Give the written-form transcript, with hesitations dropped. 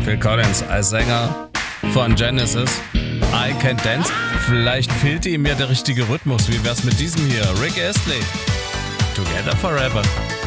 Phil Collins als Sänger von Genesis. I Can't Dance. Vielleicht fehlte ihm ja der richtige Rhythmus. Wie wär's mit diesem hier? Rick Astley. Together Forever.